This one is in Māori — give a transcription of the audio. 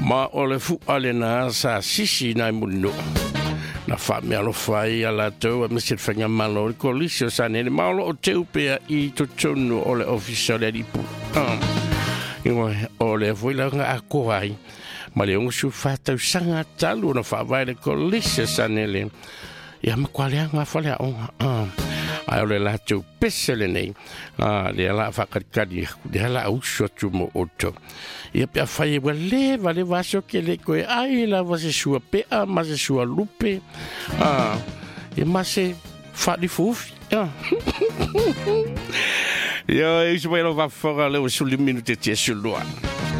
Ma ole fu ale na sa sisi na muno. Na fa me alo fai ala to me se fanga malo ko lisio sa ne malo o te upea I to tonu ole official di pu. Ole voila nga akoai. Ma le onsu fata sanga talu na fa vai ko lisio sa ne le. Ya ma kwale nga fale on. Ai ole la tu pesele nei. Le la fa kadi de la uso tu mo oto. Ia pia fai vale vaso que le koe ai la va se sua pea ma se sua lupe. E ma se fa di fufi. Ia e se vai lo va fora le sul minute te sul